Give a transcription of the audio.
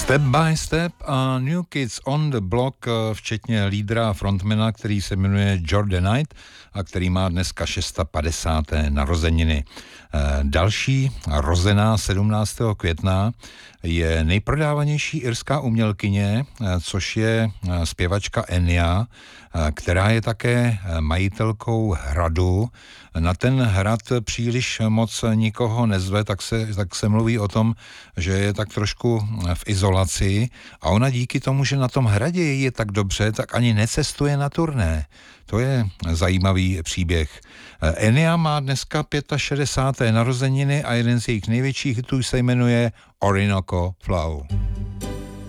Step by Step a New Kids on the Block, včetně lídra a frontmana, který se jmenuje Jordan Knight a který má dneska 650. narozeniny. Další, rozená 17. května, je nejprodávanější irská umělkyně, což je zpěvačka Enya, která je také majitelkou hradu. Na ten hrad příliš moc nikoho nezve, tak se mluví o tom, že je tak trošku v izolaci a ona díky tomu, že na tom hradě je tak dobře, tak ani necestuje na turné. To je zajímavý příběh. Enya má dneska 65. narozeniny a jeden z jejich největších hitů se jmenuje Orinoco Flow.